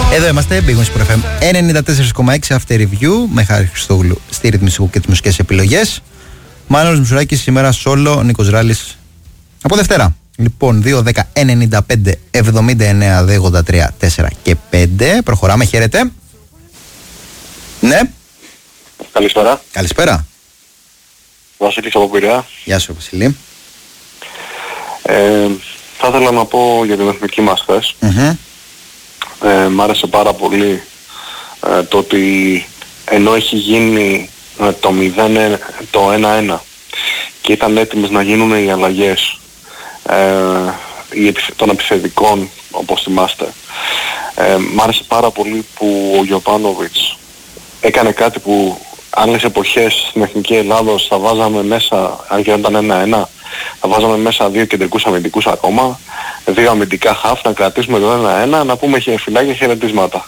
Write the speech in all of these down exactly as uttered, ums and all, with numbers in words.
Εδώ είμαστε, Big Wings Pro εφ εμ ενενήντα τέσσερα κόμμα έξι After Review με Χάρη Χριστόγλου στη ρυθμιστικού και τις μουσικές επιλογές. Μάνος Μισουράκης σήμερα solo, Νίκος Ράλης από Δευτέρα. Λοιπόν, δύο δέκα ενενήντα πέντε εβδομήντα εννέα ογδόντα τρία τέσσερα και πέντε. Προχωράμε, χαίρετε. Ναι. Καλησπέρα. Καλησπέρα. Βασίλης από Πειραιά. Γεια σου, Βασίλη. Ε, θα ήθελα να πω για την εθνική μας χθες. Mm-hmm. Ε, μ' άρεσε πάρα πολύ ε, το ότι ενώ έχει γίνει ε, το μηδέν το ένα ένα και ήταν έτοιμες να γίνουν οι αλλαγές ε, των επιθετικών, όπως θυμάστε, ε, μ' άρεσε πάρα πολύ που ο Γιοβάνοβιτς έκανε κάτι που άλλες εποχές στην Εθνική Ελλάδος θα βάζαμε μέσα, αν και ήταν ένα ένα, θα βάζαμε μέσα δύο κεντρικούς αμυντικούς ακόμα, δύο αμυντικά χαφ, να κρατήσουμε το ένα ένα, να πούμε φιλάκια χαιρετίσματα.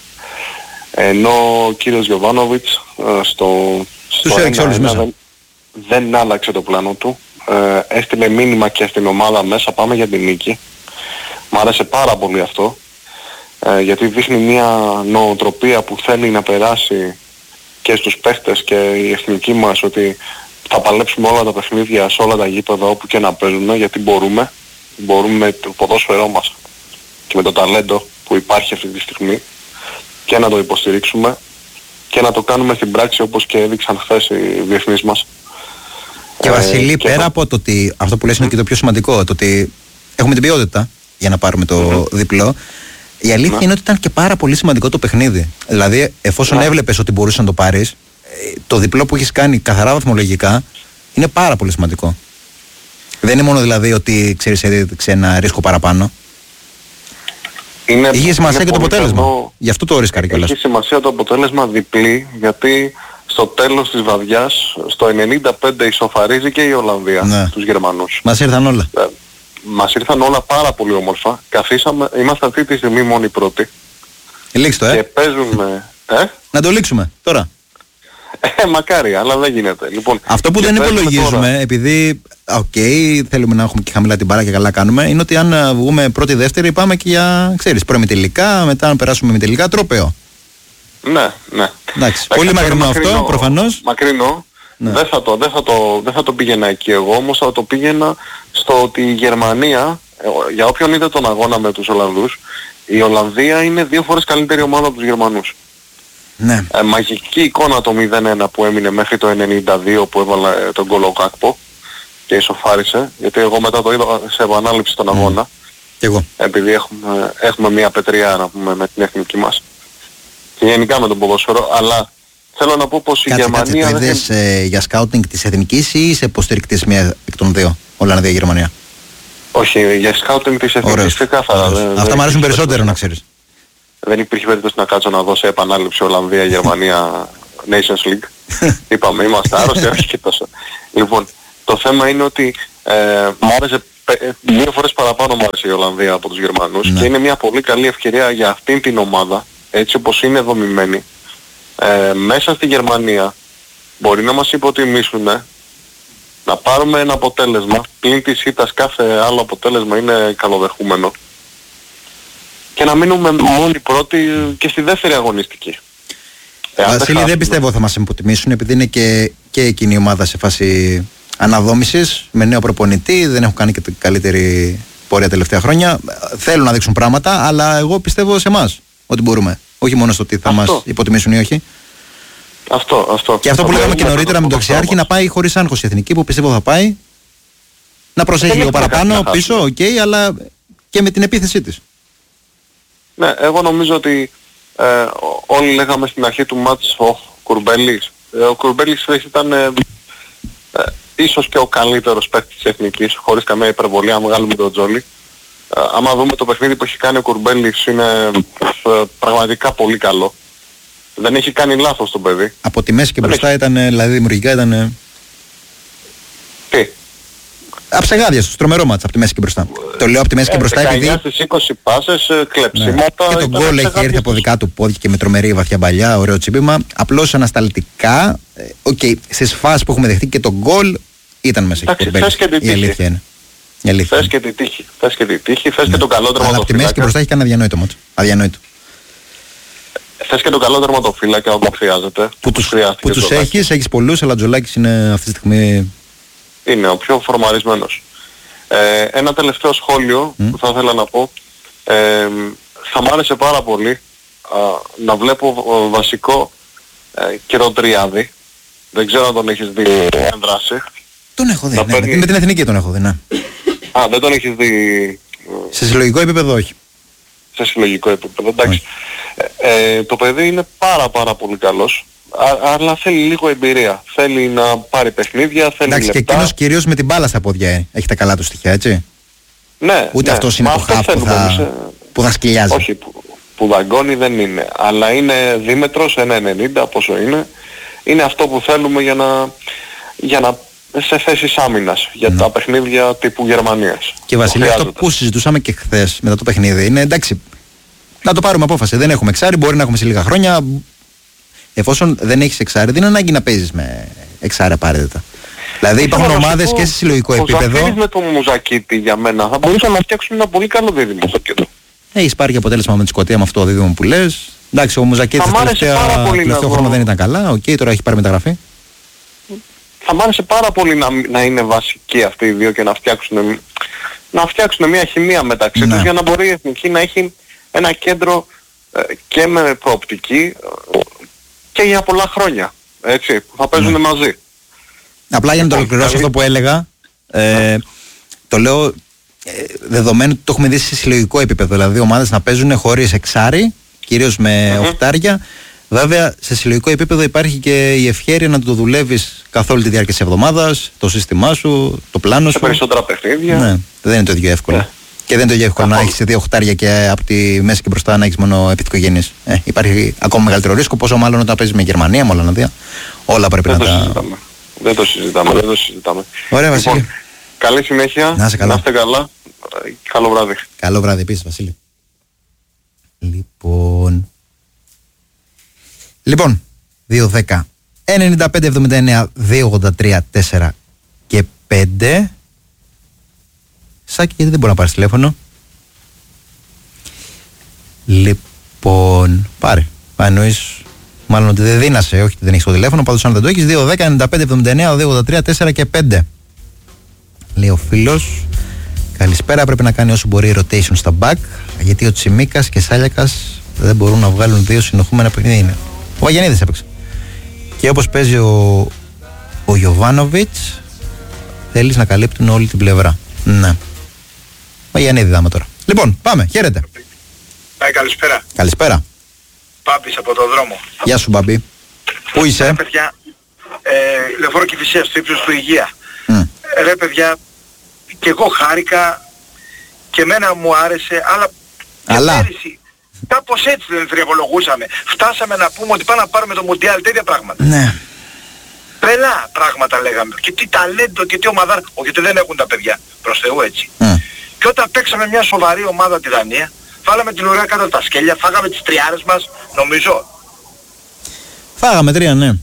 Ενώ ο κύριος Γιοβάνοβιτς στο, στο ένα ένα δεν, δεν άλλαξε το πλάνο του, ε, έστειλε μήνυμα και στην ομάδα μέσα, πάμε για την νίκη. Μ' άρεσε πάρα πολύ αυτό, ε, γιατί δείχνει μια νοοτροπία που θέλει να περάσει και στους παίχτες και η εθνική μας, ότι θα παλέψουμε όλα τα παιχνίδια σε όλα τα γήπεδα όπου και να παίζουμε, γιατί μπορούμε, μπορούμε με το ποδόσφαιρό μας και με το ταλέντο που υπάρχει αυτή τη στιγμή και να το υποστηρίξουμε και να το κάνουμε στην πράξη όπως και έδειξαν χθες οι διεθνείς μας. Και ε, Βασίλη, και πέρα θα... από το ότι αυτό που λες είναι mm. και το πιο σημαντικό, το ότι έχουμε την ποιότητα για να πάρουμε το mm. διπλό, η αλήθεια mm. είναι ότι ήταν και πάρα πολύ σημαντικό το παιχνίδι. Δηλαδή, εφόσον mm. έβλεπες ότι μπορούσες να το πάρεις, το διπλό που έχεις κάνει καθαρά βαθμολογικά είναι πάρα πολύ σημαντικό. Δεν είναι μόνο δηλαδή ότι ξέρεις έδειξε ένα ρίσκο παραπάνω. Είναι, είχε σημασία είναι και το αποτέλεσμα. καλό. Γι' αυτό το ρίσκαρε κιόλας. Έχει σημασία το αποτέλεσμα διπλή, γιατί στο τέλος της βραδιάς, στο ενενήντα πέντε ισοφαρίζει και η Ολλανδία, ναι, τους Γερμανούς. Μας ήρθαν όλα. Ε, μας ήρθαν όλα πάρα πολύ όμορφα. Καθίσαμε, είμαστε αυτή τη στιγμή μόνοι πρώτοι. Λήξτε το, ε. Και παίζουμε... Ε? Να το λήξουμε τώρα. Ε, μακάρι, αλλά δεν γίνεται. Λοιπόν, αυτό που δεν υπολογίζουμε, τώρα, επειδή οκ, okay, θέλουμε να έχουμε και χαμηλά την μπάρα και καλά κάνουμε, είναι ότι αν βγούμε πρώτη-δεύτερη πάμε και για, ξέρεις, προημιτελικά, μετά αν περάσουμε ημιτελικά, τρόπαιο. Ναι, ναι. Εντάξει, πολύ μακρινό αυτό, προφανώς. Μακρινό. Ναι. Δεν, θα το, δεν, θα το, δεν θα το πήγαινα εκεί εγώ, όμως θα το πήγαινα στο ότι η Γερμανία, για όποιον είδε τον αγώνα με τους Ολλανδούς, η Ολλανδία είναι δύο φορές καλύτερη ομάδα από τους Γερμανούς. Ναι. Ε, μαγική εικόνα το μηδέν ένα που έμεινε μέχρι το ενενήντα δύο που έβαλε τον γκολ ο Γκάκπο και ισοφάρισε, γιατί εγώ μετά το είδα σε επανάληψη τον αγώνα. Και εγώ. Επειδή έχουμε, έχουμε μια πετριά να πούμε με την εθνική μας και γενικά με τον ποδόσφαιρο, αλλά θέλω να πω πως κάτσε, η Γερμανία... Κάτσε, το είδες δεν... ε, για σκάουτινγκ της εθνικής ή είσαι υποστηρικτής μία εκ των δύο, Ολλανδία-Γερμανία? Όχι, για σκάουτινγκ της εθνικής ξεκάθαρα. Αυτά μου αρέσουν περισσότερο να ξέρεις. Δεν υπήρχε περίπτωση να κάτσω να δω σε επανάληψη Ολλανδία-Γερμανία Nations League. Είπαμε, είμαστε άρρωστοι, όχι και τόσο. Λοιπόν, το θέμα είναι ότι ε, μου άρεσε, δύο φορές παραπάνω μου άρεσε η Ολλανδία από τους Γερμανούς, ναι, και είναι μια πολύ καλή ευκαιρία για αυτήν την ομάδα, έτσι όπως είναι δομημένη, ε, μέσα στη Γερμανία. Μπορεί να μας υποτιμήσουν, να πάρουμε ένα αποτέλεσμα, πλην της ήττας κάθε άλλο αποτέλεσμα είναι καλοδεχούμενο, και να μείνουμε μόνοι πρώτοι και στη δεύτερη αγωνιστική. Ε, Βασίλη, δεν, δεν πιστεύω θα μας υποτιμήσουν, επειδή είναι και, και εκείνη η ομάδα σε φάση αναδόμησης, με νέο προπονητή, δεν έχουν κάνει και την καλύτερη πορεία τελευταία χρόνια. Θέλουν να δείξουν πράγματα, αλλά εγώ πιστεύω σε εμάς ότι μπορούμε. Όχι μόνο στο ότι θα αυτό μας υποτιμήσουν ή όχι. Αυτό, αυτό. Και αυτό που λέγαμε και νωρίτερα με τον Αξιάρχη, να πάει χωρίς άγχος η εθνική, που πιστεύω θα πάει. Να προσέχει λίγο παραπάνω πίσω, οκ, okay, αλλά και με την επίθεσή της. Ναι, εγώ νομίζω ότι ε, όλοι λέγαμε στην αρχή του μάτς ο Κουρμπέλης. Ε, ο Κουρμπέλης ήταν ε, ε, ίσως και ο καλύτερος παίκτης της εθνικής, χωρίς καμία υπερβολή, αν βγάλουμε τον Τζόλι. Ε, άμα δούμε το παιχνίδι που έχει κάνει ο Κουρμπέλης, είναι ε, πραγματικά πολύ καλό. Δεν έχει κάνει λάθος το παιδί. Από τη μέση και μπροστά έχει... ήταν, δηλαδή δημιουργικά ήταν... Τι? Αψεγάδιαστος, τρομερό μάτς από τη μέση και μπροστά. Ε, το λέω από τη μέση ε, και μπροστά επειδή... δεκαεννιά στις είκοσι πάσες, κλεψίματα... Ναι. Και τον γκολ έχει έρθει από δικά του πόδια και με τρομερή βαθιά παλιά, ωραίο τσίπημα. Απλώς ανασταλτικά, οκ, okay, στις φάσεις που έχουμε δεχτεί και τον γκολ ήταν μέσα εκεί. Θες και την τύχη. Η αλήθεια είναι. Θες και την τύχη. Θες και την τύχη, θες και τον καλό τραυματοφυλάκα. Αλλά από τη μέση και μπροστά έχει κάνει αδιανόητο μάτς. Αδιανόητο. θες και το καλό τερματοφύλακα όταν χρειάζεται. Που τους, που τους έχεις, έχεις πολλούς, αλλά Τζολάκης είναι αυτή τη στιγμή... Είναι ο πιο φορμαρισμένος. Ε, ένα τελευταίο σχόλιο mm. που θα ήθελα να πω. Ε, θα μ' άρεσε πάρα πολύ α, να βλέπω ο, βασικό ε, Κυροτριάδη. Δεν ξέρω αν τον έχεις δει εν δράση. Τον έχω δει, ναι, παίρνει... με την εθνική τον έχω δει, ναι. Α, δεν τον έχεις δει... Σε συλλογικό επίπεδο όχι. Σε συλλογικό επίπεδο, εντάξει. Ε, ε, το παιδί είναι πάρα πάρα πολύ καλός, α, αλλά θέλει λίγο εμπειρία. Θέλει να πάρει παιχνίδια, θέλει εντάξει, λεπτά. Και εκείνος κυρίως με την μπάλα στα πόδια έχει τα καλά του στοιχεία, έτσι. Ναι, ούτε ναι. αυτός είναι Μα το χαφ που θα, εμείς, που θα σκυλιάζει. Όχι, που, που δαγκώνει δεν είναι. Αλλά είναι δίμετρος, ένα ενενήντα πόσο είναι. Είναι αυτό που θέλουμε για να, για να σε θέσεις άμυνας για mm. τα παιχνίδια τύπου Γερμανίας. Και Βασίλη, αυτό που συζητούσαμε και χθες μετά το παιχνίδι είναι εντάξει, να το πάρουμε απόφαση. Δεν έχουμε εξάρι, μπορεί να έχουμε σε λίγα χρόνια. Εφόσον δεν έχεις εξάρι, δεν είναι ανάγκη να παίζεις με εξάρι απαραίτητα. Δηλαδή υπάρχουν ομάδες και σε συλλογικό επίπεδο. Ο με τον Μουζακίτη για μένα θα μπορούσαν να φτιάξουν ένα πολύ καλό δίδυμο στο κέντρο. Έχεις πάρει και αποτέλεσμα με τη Σκωτία με αυτό το δίδυμο που λες. Εντάξει, ο Μουζακίτης το τελευταίο χρόνο δεν ήταν καλά. Οκ, okay, τώρα έχει πάρει μεταγραφή. Θα μ' άρεσε πάρα πολύ να, να είναι βασικοί αυτοί οι δύο και να φτιάξουν, να φτιάξουν μια χημεία μεταξύ ναι. τους για να μπορεί η Εθνική να έχει ένα κέντρο ε, και με προοπτική ε, και για πολλά χρόνια. Έτσι, που θα παίζουν ναι. μαζί. Απλά για να το ολοκληρώσω αυτό που έλεγα, ε, ναι. το λέω ε, δεδομένου ότι το έχουμε δει σε συλλογικό επίπεδο. Δηλαδή ομάδες να παίζουν χωρίς εξάρι, κυρίως με mm-hmm. οχτάρια. Βέβαια, σε συλλογικό επίπεδο υπάρχει και η ευχέρεια να το δουλεύεις καθ' όλη τη διάρκεια της εβδομάδας, το σύστημά σου, το πλάνο σου. Σε περισσότερα παιχνίδια. Ναι, δεν είναι το ίδιο εύκολο. Yeah. Και δεν είναι το ίδιο εύκολο Καθόλου. να έχεις δύο οχτάρια και από τη μέση και μπροστά να έχεις μόνο επιθετικογενείς. Ε, υπάρχει ακόμα μεγαλύτερο ρίσκο, πόσο μάλλον όταν παίζεις με Γερμανία, με Ολλανδία. Όλα πρέπει δεν να το τα... Συζητάμε. Δεν το συζητάμε, δεν το συζητάμε. Ωραία, Βασίλη. Λοιπόν, καλή συνέχεια, να είστε καλά. Να είστε καλά. Καλό βράδυ. Καλό βράδυ επίσης, Βασίλη. Λοιπόν... Λοιπόν, δύο δέκα ενενήντα πέντε εβδομήντα εννέα διακόσια ογδόντα τρία τέσσερα και πέντε. Σάκη, γιατί δεν μπορεί να πάρεις τηλέφωνο. Λοιπόν, πάρε. Πάει εννοείς μάλλον ότι δεν δίνασε, όχι ότι δεν έχεις το τηλέφωνο. Πάντως αν δεν το έχεις, δύο δέκα ενενήντα πέντε εβδομήντα εννέα διακόσια ογδόντα τρία τέσσερα και πέντε. Λέει ο φίλος, καλησπέρα, πρέπει να κάνει όσο μπορεί rotation στα back, γιατί ο Τσιμίκας και Σάλιακας δεν μπορούν να βγάλουν δύο συνεχούμενα παιχνίδια. Ο Βαγιανίδης έπαιξε. Και όπως παίζει ο, ο Γιοβάνοβιτς, θέλεις να καλύπτουν όλη την πλευρά. Ναι. Βαγιανίδη δάμε τώρα. Λοιπόν, πάμε. Χαίρετε. Ε, καλησπέρα. Καλησπέρα. Πάπης από το δρόμο. Γεια σου, Μπαμπή. Πού είσαι? Ρε παιδιά, ε, Λεωφόρο Κηφισίας, στο ύψος του Υγεία. Mm. Ρε παιδιά, και εγώ χάρηκα και εμένα μου άρεσε, αλλά... Αλλά... Πέρυσι, κάπως έτσι δεν θριαβολογούσαμε. Φτάσαμε να πούμε ότι πάμε να πάρουμε το Μουντιάλ, τέτοια πράγματα. Ναι. Τρελά πράγματα λέγαμε. Και τι ταλέντο και τι ομαδάρα. Όχι, γιατί δεν έχουν τα παιδιά. Προς Θεού έτσι. Mm. Και όταν παίξαμε μια σοβαρή ομάδα τη Δανία, βάλαμε την ουρά κάτω τα σκέλια, φάγαμε τις τριάρες μας, νομίζω. Φάγαμε τρία, ναι.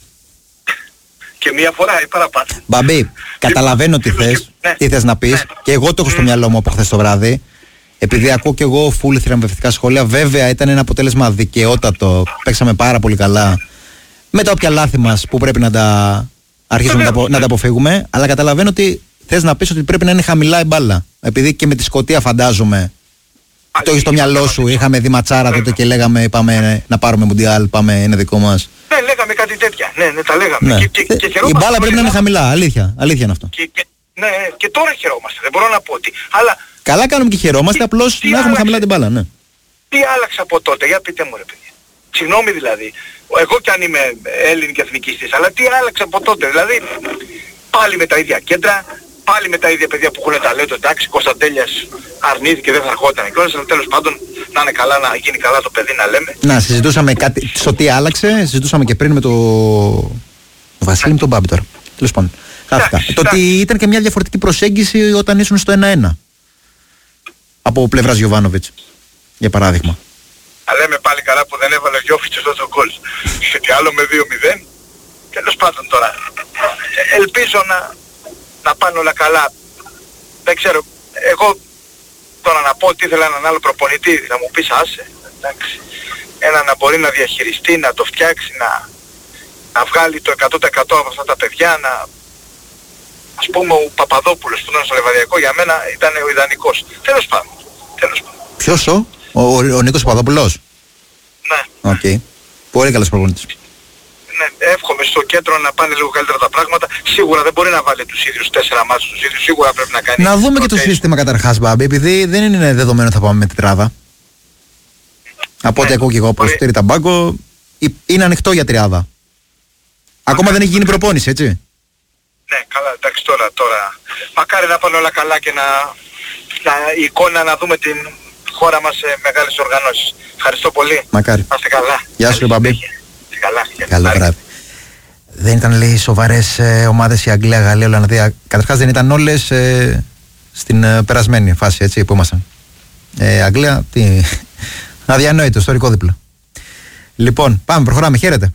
Και μία φορά ή παραπάνω. Μπαμπή, καταλαβαίνω τι θες, ναι. τι θες να πεις. Ναι. Και εγώ το έχω στο μυαλό μου από χθες το βράδυ. Επειδή ακούω και εγώ φουλ θριαμβευτικά σχόλια, βέβαια ήταν ένα αποτέλεσμα δικαιότατο. Παίξαμε πάρα πολύ καλά. Με τα όποια λάθη μας που πρέπει να τα αρχίσουμε να τα, να τα αποφύγουμε. Αλλά καταλαβαίνω ότι θες να πεις ότι πρέπει να είναι χαμηλά η μπάλα. Επειδή και με τη Σκωτία φαντάζομαι. Το έχεις στο μυαλό σου. Είχαμε δει ματσάρα τότε και λέγαμε πάμε να πάρουμε Μουντιάλ, πάμε, είναι δικό μας. Ναι, λέγαμε κάτι τέτοια. Ναι, ναι, τα λέγαμε. Ναι. Και, και, και η μπάλα πρέπει να είναι χαμηλά. Αλήθεια. Αλήθεια είναι αυτό. Και, και, ναι, και τώρα χαιρόμαστε. Δεν μπορώ να πω ότι. Αλλά καλά κάνουμε και χαιρόμαστε, απλώς να έχουμε χαμηλά την μπάλα, ναι. Τι άλλαξε από τότε, για πείτε μου ρε παιδιά. Συγγνώμη δηλαδή, εγώ κι αν είμαι Έλλην και εθνικιστής, αλλά τι άλλαξε από τότε, δηλαδή πάλι με τα ίδια κέντρα, πάλι με τα ίδια παιδιά που έχουν ταλέντο, εντάξει, Κωνσταντέλιας αρνήθηκε, δεν θα ερχόταν και όλα, τέλος πάντων να είναι καλά, να γίνει καλά το παιδί να λέμε. Να, συζητούσαμε κάτι, στο τι άλλαξε, συζητούσαμε και πριν με το, το Βασίλη με τον Μπάμπη τώρα, τέλος πάντων. Χάθηκα. Το ότι ήταν και μια διαφορετική προσέγγιση όταν ήσουν στο ένα ένα. Από πλευράς Γιοβάνοβιτς, για παράδειγμα. Αλλά λέμε πάλι καλά που δεν έβαλε ο Γιόφιτς αυτό το γκολ. Γιατί άλλο με δύο μηδέν. Τέλος πάντων τώρα. Ελπίζω να, να πάνε όλα καλά. Δεν ξέρω. Εγώ τώρα να πω ότι ήθελα έναν άλλο προπονητή. Θα μου πεις άσε. εντάξει. Ένα να μπορεί να διαχειριστεί, να το φτιάξει, να, να βγάλει το εκατό τοις εκατό από αυτά τα παιδιά, να... Ας πούμε ο Παπαδόπουλος που ήταν στο Λεβαδιακό για μένα ήταν ο ιδανικός. Τέλος πάντων. Τέλος πάντων. Ποιος ο, ο, ο, ο Νίκος Παπαδόπουλος? Ναι. Οκ. Okay. Πολύ καλός προπονητής. Ναι, εύχομαι στο κέντρο να πάνε λίγο καλύτερα τα πράγματα. Σίγουρα δεν μπορεί να βάλει τους ίδιους τέσσερα μάτς τους ίδιους. Σίγουρα πρέπει να κάνει... Να δούμε και το σύστημα καταρχάς, Μπάμπη, επειδή δεν είναι δεδομένο θα πάμε με τετράδα. Από ό,τι ακούω και εγώ από Στήρι Ταμπάκο, είναι ανοιχτό για τριάδα. Ακόμα δεν έχει γίνει προπόνηση, έτσι. Ναι, καλά, εντάξει τώρα, τώρα. Μακάρι να πάνε όλα καλά και να, να η εικόνα να δούμε την χώρα μας σε μεγάλες οργανώσεις. Ευχαριστώ πολύ. Μακάρι. Να είστε καλά. Γεια σου, Μπαμπή. Καλά, καλό βράδυ. Δεν ήταν, λέει, σοβαρές ε, ομάδες η Αγγλία, Γαλλία, Ολλανδία. Καταρχάς δεν ήταν όλες ε, στην ε, περασμένη φάση, έτσι, που ήμασταν. Ε, Αγγλία, τι... αδιανόητο, ιστορικό δίπλο. Λοιπόν, πάμε, προχωράμε. Χαίρετε.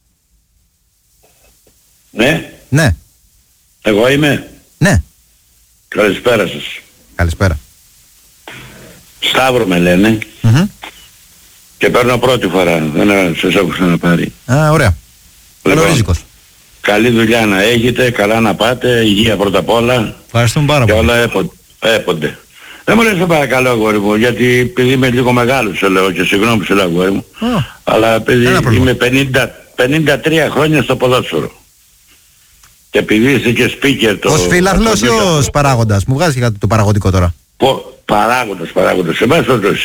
Ναι. Ναι. Εγώ είμαι. Ναι. Καλησπέρα σας. Καλησπέρα. Σταύρο με λένε. Mm-hmm. Και παίρνω πρώτη φορά. Δεν σας έχω ξαναπάρει. Α, ωραία. Λοιπόν, ρίσκος. καλή δουλειά να έχετε, καλά να πάτε, υγεία πρώτα απ' όλα. Ευχαριστούμε πάρα πολύ. Και όλα έπονται. έπονται. Δεν μου λες σε παρακαλώ, αγόρι μου, γιατί επειδή είμαι λίγο μεγάλος σε λέω και συγγνώμη που σε λέω, αγόρι μου. Oh. Αλλά επειδή είμαι πενήντα, πενήντα τρία χρόνια στο ποδόσφαιρο. Και επειδή είσαι και speaker το... Ως φιλαθλός ή ως παράγοντας? Μου βγάζει και κάτι το παραγωγικό τώρα. Πο, παράγοντας, παράγοντας. Σε μέσα το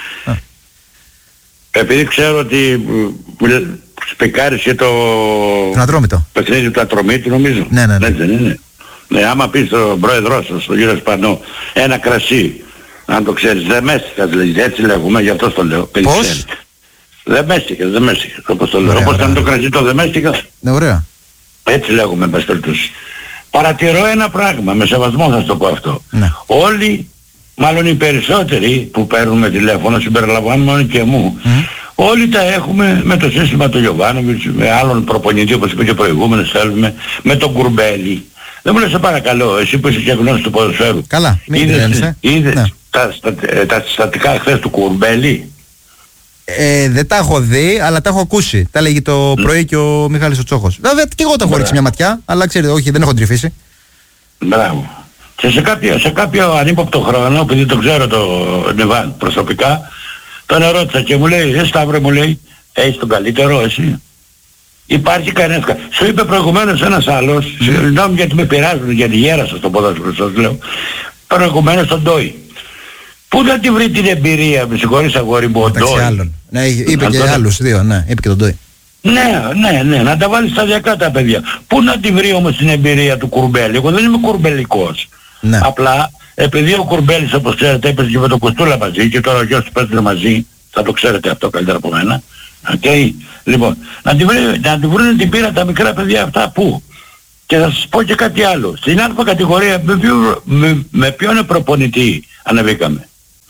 επειδή ξέρω ότι σπικάρισε το... Τον Ατρόμητο. παιχνίδι του Ατρομήτη νομίζω. Ναι, ναι, ναι. Έτσι δεν είναι? Ναι, άμα πεις στον πρόεδρό σας, τον κύριο Σπανό, ένα κρασί, αν το ξέρεις, δεν μέστηκας, δηλαδή, έτσι λέγουμε, γι' αυτό το λέω. Πώς? Δεν μέστηκας, δεν μέστηκας, όπως το λέω. Όπως ήταν το κρασί το δεν μέστηκας. Ναι, ωραία. Έτσι λέγουμε, μπας περιπτώσει. Παρατηρώ ένα πράγμα, με σεβασμό θα το πω αυτό. Ναι. Όλοι, μάλλον οι περισσότεροι που παίρνουμε τηλέφωνο, συμπεριλαμβάνουμε και μου, mm. όλοι τα έχουμε με το σύστημα του Γιωβάνοβιτς, με άλλον προπονητή όπως είπε και προηγούμενος θέλουμε, με τον Κουρμπέλη. Δεν μου λες σε παρακαλώ, εσύ που είσαι και γνώση του ποδοσφαίρου. Καλά, μην είδες, είδες ναι. τα, τα, τα, τα συστατικά χθες του Κουρμπέλη? Ε, δεν τα έχω δει, αλλά τα έχω ακούσει. Τα λέγει το πρωί και ο Μιχάλης ο Τσόχος. Βέβαια και εγώ τα έχω ρίξει μια ματιά, αλλά ξέρετε, όχι, δεν έχω τρυφήσει. Μπράβο. Και σε κάποιο, σε κάποιο ανύποπτο χρόνο, επειδή το ξέρω το Νιβάν προσωπικά, τον ερώτησα και μου λέει, ε Σταύρο μου λέει, έχεις τον καλύτερο εσύ? Υπάρχει κανένας? Σου είπε προηγουμένως ένας άλλος, mm. συγγνώμη γιατί με πειράζουν, γιατί γέρασα στο ποδόσφαιρο σας λέω, προηγουμένως τον Ντόι. Πού να τη βρει την εμπειρία, με συγχωρείς αγόρι μου, ο Ντόι? Ναι, είπε και άλλους δύο, ναι, είπε και τον Ντόι. Ναι, ναι, ναι, να τα βάλει σταδιακά τα παιδιά. Πού να τη βρει όμως την εμπειρία του Κουρμπέλη? Εγώ δεν είμαι κουρμπελικός. Ναι. Απλά, επειδή ο Κουρμπέλης όπως ξέρετε έπαιζε και με τον Κουστούλα μαζί και τώρα ο γιος του παίζει μαζί, θα το ξέρετε αυτό καλύτερα από μένα. Okay. Λοιπόν, να τη, βρει, να τη βρουν την πείρα τα μικρά παιδιά αυτά πού? Και θα σας πω και κάτι άλλο. Στην α κατηγορία με, ποιο, με, με ποιον προπονητή ανεβήκαμε?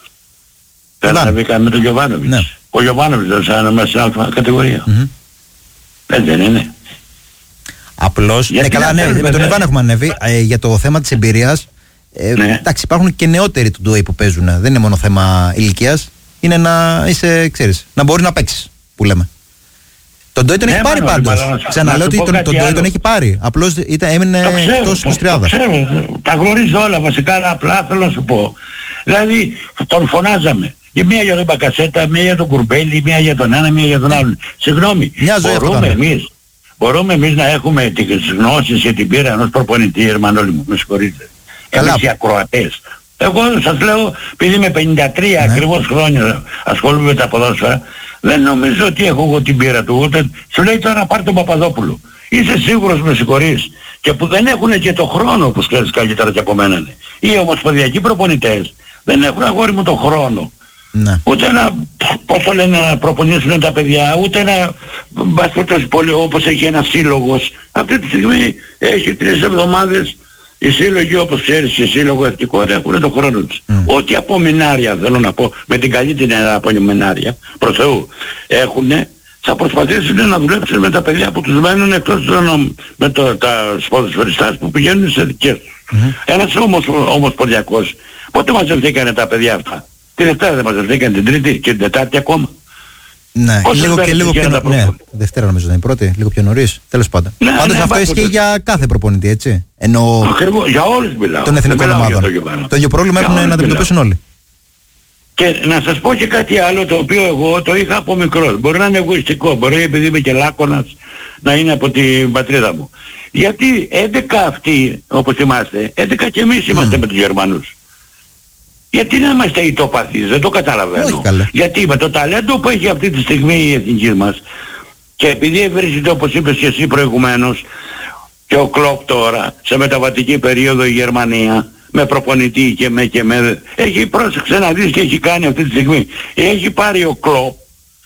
Δεν ανεβήκαμε με τον Γιωβάνοβιτς. Ναι. Ο Γιωβάνοβιτς δεν θα είναι μέσα στην α κατηγορία. Mm-hmm. Δεν, δεν είναι. Απλώς, ναι, καλά, ναι, με τον Ιβάν έχουμε ανέβει ε, για το θέμα της εμπειρίας. Ε, ναι. Εντάξει, υπάρχουν και νεότεροι του Ντόι που παίζουν. Δεν είναι μόνο θέμα ηλικίας. Είναι να είσαι, ξέρεις, να μπορείς να παίξεις, που λέμε. Τον Ντόι τον ναι, έχει πάρει πάντως. Ξαναλέω ότι τον Ντόι τον έχει πάρει. Απλώς ήταν, έμεινε εκτός της τριάδας. Το ξέρω, τα γνωρίζω όλα βασικά, απλά θέλω να σου πω. Δηλαδή, τον φωνάζαμε. Η μία για τον Μπακασέτα, μία για τον Κουρμπέλη, μία για τον ένα, μία για τον άλλον. Συγγνώμη, μπορούμε εμείς, μπορούμε εμείς να έχουμε τις γνώσεις και την πείρα ενός προπονητή, Ερμανόλη μου, με συγχωρείτε. Εμείς οι ακροατές. Εγώ σας λέω, επειδή είμαι πενήντα τρία ναι. ακριβώς χρόνια ασχολούμαι με τα ποδόσφαιρα, δεν νομίζω ότι έχω εγώ την πείρα του, ούτε σου λέει τώρα πάρ' τον Παπαδόπουλο. Είσαι σίγουρος, με συγχωρείς, και που δεν έχουν και το χρόνο που ξέρεις καλύτερα και από μένα. Οι ομοσπονδιακοί προπονητές δεν έχουν, αγόρι μου, το χρόνο. Ναι. Ούτε να, πώς το λένε, να προπονήσουν τα παιδιά, ούτε να, πολύ, όπως έχει ένας σύλλογος. Αυτή τη στιγμή έχει τρεις εβδομάδες οι σύλλογοι, όπως ξέρεις, οι σύλλογοι εθνικότητα έχουν τον χρόνο τους. Mm. Ό,τι απομεινάρια, θέλω να πω, με την καλύτερη απομεινάρια, προς Θεού, έχουνε, θα προσπαθήσουν να δουλέψουν με τα παιδιά που τους μένουν εκτός των, με το, τα σποδοσφαιριστάς που πηγαίνουν σε δικές τους. Mm-hmm. Ένας όμως, όμως ποριακός, πότε μαζευτήκανε τα παιδιά αυτά? Τη Δευτέρα δεν μαζευτήκαν, την Τρίτη και την Τετάρτη ακόμα. Ναι, λίγο και λίγο πιο νωρίς. Ναι, Δευτέρα νομίζω είναι η πρώτη, λίγο πιο νωρίς. Τέλος πάντων. Ναι, Πάντως ναι, αυτό ισχύει το... για κάθε προπονητή, έτσι. Ενώ ακριβώς, για όλους μιλάω. Των εθνικών ομάδων. Το, το ίδιο πρόβλημα έχουν να αντιμετωπίσουν όλοι. Και να σας πω και κάτι άλλο το οποίο εγώ το είχα από μικρός. Μπορεί να είναι εγωιστικό, μπορεί επειδή είμαι και λάκωνας να είναι από την πατρίδα μου. Γιατί έντεκα αυτοί, όπως είμαστε, έντεκα και εμείς είμαστε mm. με τους Γερμανούς. Γιατί να είμαστε ητοπαθείς, δεν το καταλαβαίνω. Γιατί με το ταλέντο που έχει αυτή τη στιγμή η εθνική μας και επειδή ευρίσκεται όπως είπες και εσύ προηγουμένως και ο Κλοπ τώρα σε μεταβατική περίοδο η Γερμανία με προπονητή και με και με έχει πρόσεξε να δεις και έχει κάνει αυτή τη στιγμή. Έχει πάρει ο Κλοπ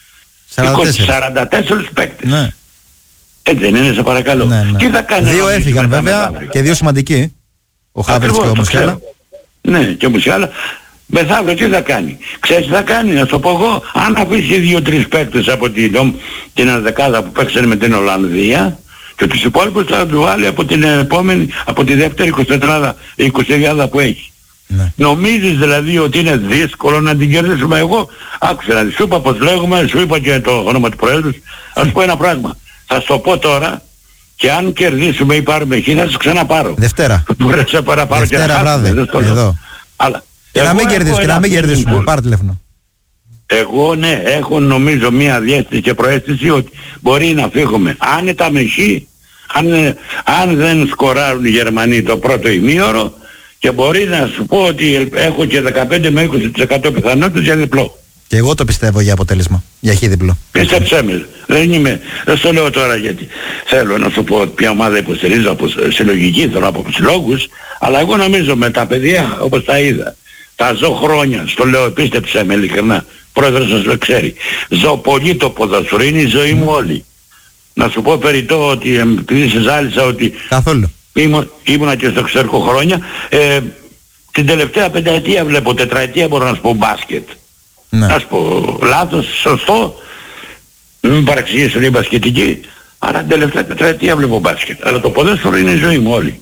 σαράντα τέσσερα παίκτες. Ναι. Έτσι δεν είναι, σε παρακαλώ. Ναι, ναι. Τι θα κάνει. Δύο έφυγαν βέβαια και δύο σημαντικοί. Ο Χάβερτς και ο Μουσιάλα. Ναι, και ο Μουσιάλα. Μεθαύριο τι θα κάνει. Ξέρεις τι θα κάνει, να σου πω εγώ. Αν αφήσει δύο-τρεις παίκτες από την, την ενδεκάδα που παίξανε με την Ολλανδία και τους υπόλοιπους θα του βάλει από την επόμενη, από τη δεύτερη εικοσιτετράδα, εικοσιάδα που έχει. Ναι. Νομίζεις δηλαδή ότι είναι δύσκολο να την κερδίσουμε? Εγώ άκουσα να σου είπα πως λέγουμε, σου είπα και το όνομα του Προέδρου. Ας πω ένα πράγμα. Θα σου το πω τώρα και αν κερδίσουμε ή πάρουμε χ θα σας ξαναπάρω. Δευτέρα. Μπορεί να σε παραπάρω και να βράδυ, εδώ. Αλλά και να μην κερδίσουμε, και να μην κερδίσουμε. Πάρε τηλέφωνο. Εγώ ναι, έχω νομίζω μία διέστηση και προαίσθηση ότι μπορεί να φύγουμε άνετα με χ, αν, αν δεν σκοράρουν οι Γερμανοί το πρώτο ημίωρο και μπορεί να σου πω ότι έχω και δεκαπέντε με είκοσι τοις εκατό πιθανότητες για διπλό. Και εγώ το πιστεύω για αποτέλεσμα, για χ διπλό. Πίστεψέ με, δεν είμαι, δεν στο λέω τώρα γιατί θέλω να σου πω ποια ομάδα υποστηρίζω από συλλογική, θέλω από συλλόγους, αλλά εγώ νομίζω με τα παιδιά όπως τα είδα, τα ζω χρόνια, στο λέω πίστεψέ με ειλικρινά, πρόεδρος σας το ξέρει, ζω πολύ το ποδόσφαιρο, είναι η ζωή μου όλη. Να σου πω περιττό ότι επειδή σε ζάλισα ότι καθόλου ήμουν, ήμουνα και στο εξωτερικό χρόνια, ε, την τελευταία πενταετία βλέπω, τετραετία μπορώ να σου πω μπάσκετ. Ναι. Ας πω λάθος, σωστό, μην παραξηγήσω είναι μπασκετική, αλλά την τελευταία τετραετία βλέπω μπάσκετ. Αλλά το ποδόσφαιρο είναι η ζωή μου όλη.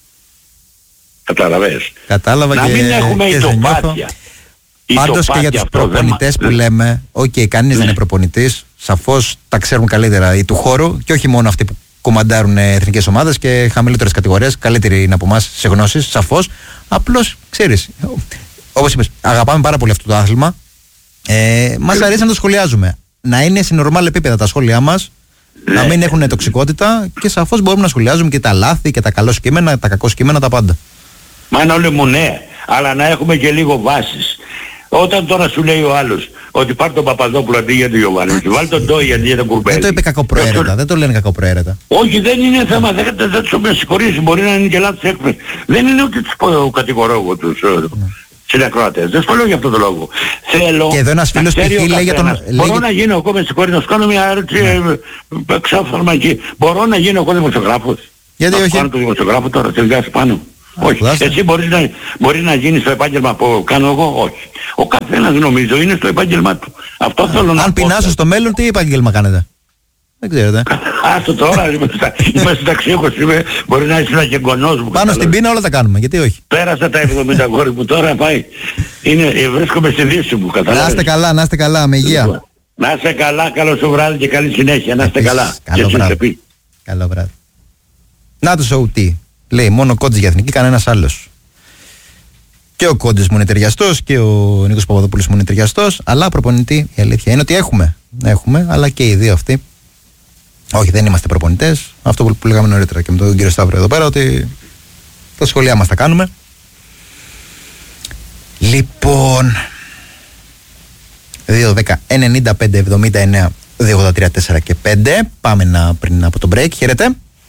Καταλαβαίνεις. Κατάλαβα να και, μην έχουμε ητοπάτια. Πάντως και για τους προπονητές που λέμε, οκ, okay, κανείς ναι. δεν είναι προπονητής, σαφώς τα ξέρουν καλύτερα οι του χώρου και όχι μόνο αυτοί που κομμαντάρουν εθνικές ομάδες και χαμηλότερες κατηγορίες, καλύτεροι είναι από εμάς σε γνώσεις, σαφώς. Απλώς, ξέρεις, όπως είπες, αγαπάμε πάρα πολύ αυτό το άθλημα. Ε, μας αρέσει να το σχολιάζουμε. Να είναι σε νορμάλ επίπεδα τα σχόλιά μας, ναι. να μην έχουν τοξικότητα και σαφώς μπορούμε να σχολιάζουμε και τα λάθη και τα καλό κείμενα, τα κακό κείμενα, τα πάντα. Μα είναι όλοι μου ναι, αλλά να έχουμε και λίγο βάσεις. Όταν τώρα σου λέει ο άλλος ότι πάρει τον Παπαδόπουλο αντί για τον Γιωβάνοβιτς, βάλει τον Ντόι αντί για τον Κουρμπέλη. Δεν το είπε κακοπροαίρετα, δεν το λένε κακοπροαίρετα. Όχι, δεν είναι θέμα, δεν θα τους με συγχωρήσει, μπορεί να είναι και λάθος έκφραση. Δεν είναι ότι τους κατηγορώ εγώ τους συνακροατές, δεν στο λέω για αυτόν τον λόγο. Θέλω και εδώ ένας φίλος π.χ. λέει για τον... Μπορώ να γίνω εγώ, με συγχωρείς, να σου κάνω μια ερώτηση εξάφθαρμα εκεί. Μπορώ να γίνω εγώ δημοσιογράφος? Γιατί όχι? Να κάνω το δημοσιογράφο τώρα, τελικά πάνω. Όχι. Εσύ μπορείς να, μπορεί να γίνεις στο επάγγελμα που κάνω εγώ? Όχι. Ο καθένας νομίζω είναι στο επάγγελμά του. Αυτό θέλω να πω. Αν πεινάσω στο μέλλον, τι επάγγελμα κάνετε? Δεν ξέρετε. Άστο τώρα, είμαι συνταξίχος, μπορεί να είσαι ένα γεγονός μου. Πάνω στην πείνα όλα τα κάνουμε, γιατί όχι. Πέρασα τα εβδομήντα γόρι μου, τώρα πάει. Είναι, βρίσκομαι στη δύση μου, καταλάβεις. Να είστε καλά, να είστε καλά, με υγεία. Να είστε καλά, καλό σου βράδυ και καλή συνέχεια, να είστε καλά. Καλό βράδυ. Καλό βράδυ. Να το σοου τι. Λέει μόνο Κόντζης για εθνική, κανένας άλλος. Και ο Κόντζης μου είναι ταιριαστός και ο Νίκος Παπαδόπουλος μου είναι ταιριαστός, αλλά προπονητή η αλήθεια είναι ότι έχουμε. Έχουμε, αλλά και οι δύο αυτοί. Όχι, δεν είμαστε προπονητές. Αυτό που λέγαμε νωρίτερα και με τον κύριο Σταύρο εδώ πέρα, ότι τα σχολεία μας τα κάνουμε. Λοιπόν, δύο δέκα ενενήντα πέντε εβδομήντα εννέα δύο ογδόντα τρία τέσσερα και πέντε. Πάμε να, πριν από το break. Χαίρετε.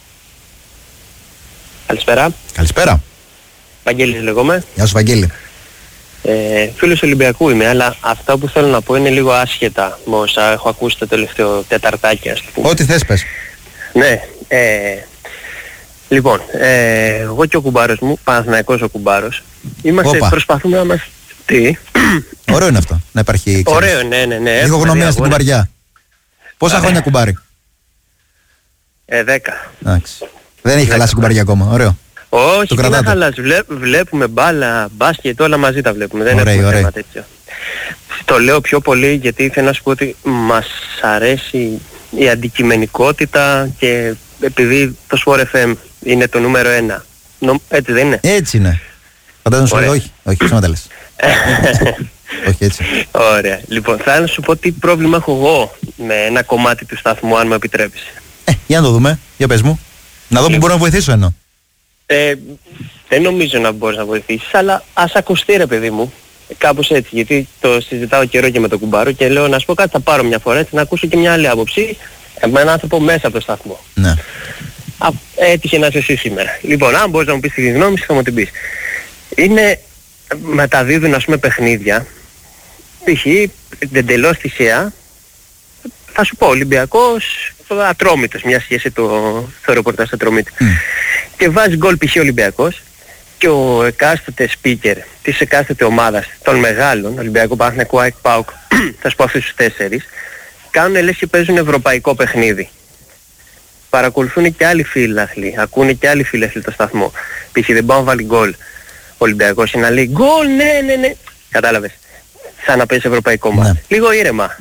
Καλησπέρα. Καλησπέρα. Βαγγέλης λέγομαι. Γεια σου Βαγγέλη. Ε, φίλος Ολυμπιακού είμαι, αλλά αυτά που θέλω να πω είναι λίγο άσχετα με όσα έχω ακούσει το τελευταίο τεταρτάκι, ας πούμε. Ό,τι θες πες. Ναι. Ε, λοιπόν, ε, εγώ και ο κουμπάρος μου, Παναθηναϊκός ο κουμπάρος, είμαστε, Οπα. προσπαθούμε να μας... Τι? Ωραίο είναι αυτό, να υπάρχει... Ξέρεις, ωραίο, ναι, ναι, ναι. Λίγο γνωμία στην κουμπαριά. Πόσα χρόνια κουμπάρει? Ε, δέκα. Εντάξει. Δεν έχει χαλάσει κουμπαριά ακόμα, ωραίο. Όχι, δεν θα χαλάσει. Βλέ, βλέπουμε μπάλα, μπάσκετ, όλα μαζί τα βλέπουμε. Δεν ωραία, έχουμε ωραία. θέμα τέτοιο. Το λέω πιο πολύ γιατί θέλω να σου πω ότι μας αρέσει η αντικειμενικότητα και επειδή το Sport εφ εμ είναι το νούμερο ένα. Νο, έτσι δεν είναι? Έτσι είναι. Φαντάζομαι σου λέει όχι, όχι, ψέματα λες. Όχι έτσι. Ωραία. Λοιπόν, θα να σου πω τι πρόβλημα έχω εγώ με ένα κομμάτι του σταθμού, αν μου επιτρέπεις. Ε, για να το δούμε. Για πες μου. Να δω που μπορώ να βοηθήσω εννοώ. Ε, δεν νομίζω να μπορείς να βοηθήσεις, αλλά ας ακουστεί ρε παιδί μου. Κάπως έτσι, γιατί το συζητάω καιρό και με τον κουμπάρο και λέω να σου πω κάτι, θα πάρω μια φορά έτσι να ακούσω και μια άλλη άποψη με έναν άνθρωπο μέσα από το σταθμό. Ναι. Α, έτυχε να είσαι εσύ σήμερα. Λοιπόν, αν μπορείς να μου πεις τη γνώμη σου θα μου την πεις. Είναι, μεταδίδουν ας πούμε παιχνίδια, π.χ. εντελώς τυχαία, θα σου πω Ολυμπιακός Ατρόμητος, μια σχέση το, το ρεπορτάζ του Ατρομήτου. Mm. Και βάζει γκολ π.χ. Ολυμπιακός και ο εκάστοτε speaker της εκάστοτε ομάδας των μεγάλων, Ολυμπιακό, Παναθηναϊκό, ΑΕΚ, ΠΑΟΚ, θα σου πω αυτούς τους τέσσερις, κάνουν λες και παίζουν ευρωπαϊκό παιχνίδι. Παρακολουθούν και άλλοι φίλαθλοι, ακούνε και άλλοι φίλαθλοι το σταθμό. Π.χ. δεν πάω να βάλει γκολ. Ο Ολυμπιακός είναι να λέει γκολ, ναι, ναι, ναι. Κατάλαβες. Σαν να παίζει ευρωπαϊκό μάτι. Ναι. Λίγο ήρεμα.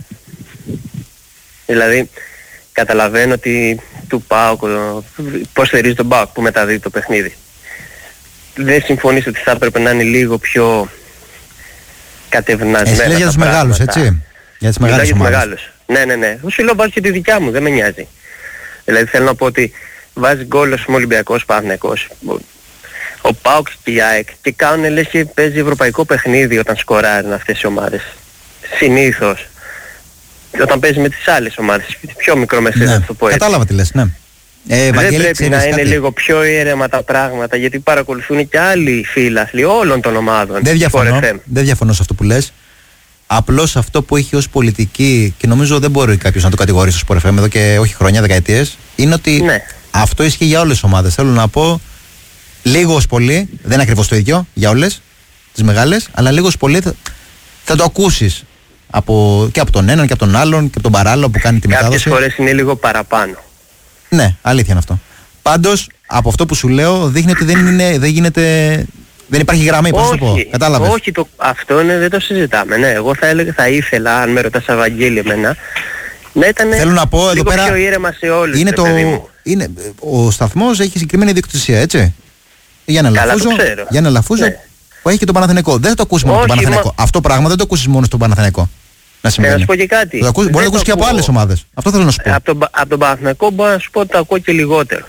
Δηλαδή, καταλαβαίνω ότι του ΠΑΟΚ, πώς θερίζει τον ΠΑΟΚ που μεταδίδει το παιχνίδι. Δεν συμφωνείς ότι θα έπρεπε να είναι λίγο πιο κατευνασμένα? Εσύ λες για τους μεγάλους, έτσι? Για τις μεγάλες για ομάδες. Μεγάλους. Ναι, ναι, ναι. Σου λέω βάζει και τη δικιά μου, δεν με νοιάζει. Δηλαδή θέλω να πω ότι βάζει γκολ ο Ολυμπιακός, Παναθηναϊκός, ο ΠΑΟΚ και η ΑΕΚ και κάνουν λες και παίζει ευρωπαϊκό παιχνίδι όταν σκοράρουν αυτές οι ομάδες. Συνήθως. Όταν παίζει με τις άλλες ομάδες, πιο μικρομεσαίες, ναι, να το πω έτσι. Κατάλαβα τι λες, ναι. Ε, δεν Βαγγέλη, πρέπει να κάτι. είναι λίγο πιο ήρεμα τα πράγματα, γιατί παρακολουθούν και άλλοι φίλαθλοι όλων των ομάδων. Δεν διαφωνώ, δεν διαφωνώ σε αυτό που λες. Απλώς αυτό που έχει ως πολιτική, και νομίζω δεν μπορεί κάποιος να το κατηγορήσει στο Sport εφ εμ εδώ και όχι χρόνια, δεκαετίες, είναι ότι ναι, αυτό ισχύει για όλες τις ομάδες. Θέλω να πω, λίγο ως πολύ, δεν είναι ακριβώς το ίδιο για όλες τις μεγάλες, αλλά λίγο ως πολύ θα, θα το ακούσεις από, και από τον έναν και από τον άλλον και από τον παράλληλο που κάνει τη μετάδοση. Κάποιες φορές είναι λίγο παραπάνω. Ναι, αλήθεια είναι αυτό. Πάντως, από αυτό που σου λέω, δείχνει ότι δεν, είναι, δεν γίνεται. Δεν υπάρχει γραμμή, πώς το πω. Κατάλαβες? Όχι, το, αυτό είναι, δεν το συζητάμε. Ναι, εγώ θα έλεγα, θα ήθελα, αν με ρωτάς Ευαγγέλη εμένα, να ήταν Θέλω να πω, λίγο εδώ πέρα, πιο ήρεμα σε όλους. Είναι το, είναι, ο σταθμός έχει συγκεκριμένη ιδιοκτησία, έτσι. Για να Λαφούζο, για να Λαφούζο ναι, που έχει και τον Παναθηναϊκό. Δεν θα το ακούσει μόνο στον Παναθηναϊκό. Μα... Αυτό πράγμα δεν το ακούσεις μόνο στον Παναθηναϊκό. Να συμβαίνει. Να σου πω και κάτι. Το ακούς, μπορεί να το ακούσει και από άλλες ομάδες. Αυτό θέλω να σου πω. Από τον, από τον Παναθηναϊκό μπορώ να σου πω ότι το ακούω και λιγότερο.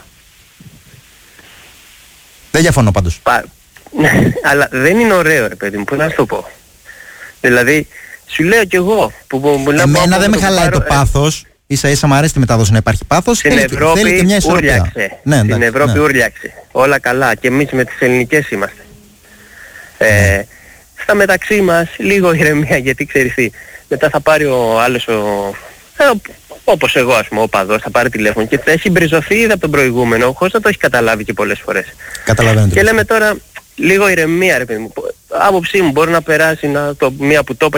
Δεν διαφωνώ πάντως. Πα... Αλλά δεν είναι ωραίο ρε παιδί μου, που να σου το πω. Δηλαδή, σου λέω κι εγώ που, που, που εμένα δεν με χαλάει το πάθος. Ίσα ίσα μου αρέσει τη μετάδοση να υπάρχει πάθος. Στην θέλει, Ευρώπη θέλει και μια ισορροπία. Ναι, Στην εντάξει, Ευρώπη ναι, ούρλιαξε. Όλα καλά. Και εμείς με τις ελληνικές είμαστε. Ε, ναι. Στα μεταξύ μας λίγο ηρεμία, γιατί ξέρεις τι. Μετά θα πάρει ο άλλος ο... Ε, όπως εγώ ας πούμε, ο παδός, θα πάρει τηλέφωνο και θα έχει μπριζωθεί ήδη από τον προηγούμενο, χωρίς να το έχει καταλάβει και πολλές φορές. Καταλαβαίνω. Και λέμε τώρα λίγο ηρεμία ρε παιδί μου. Άποψή μου μπορεί να περάσει να, το, μία που το